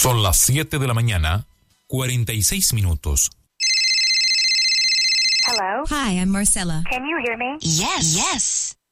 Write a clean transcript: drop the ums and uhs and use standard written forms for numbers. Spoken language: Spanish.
Son las 7 de la mañana, 46 minutos. Hello? Hi, I'm Marcella. Can you hear me? Yes.